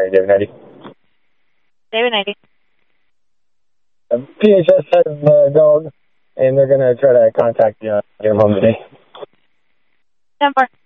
David 90. David 90. PHS has the dog, and they're going to try to contact you, get him home today. 10-4.